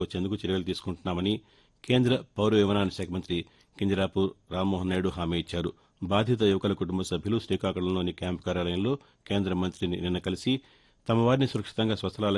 వచ్చేందుకు చర్యలు తీసుకుంటున్నామని కేంద్ర పౌర విమానయాన శాఖ మంత్రి కింజరాపు రామ్మోహన్ నాయుడు హామీ ఇచ్చారు. బాధిత యువకుల కుటుంబ సభ్యులు శ్రీకాకుళంలోని క్యాంపు కార్యాలయంలో కేంద్ర మంత్రిని నిన్న కలిసి తమ వారిని సురక్షితంగా స్వస్థలాలకు